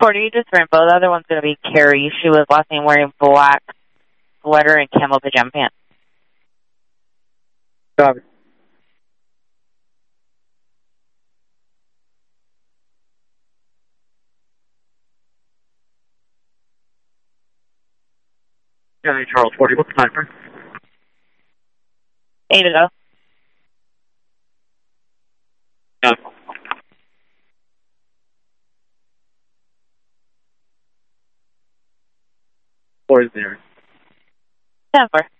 40, just for info, the other one's going to be Carrie. She was last name wearing black sweater and camel pajama pants. Copy. Yeah, Charles 40, what's the time frame? 8 ago. Yeah. 4 is there. 10-4.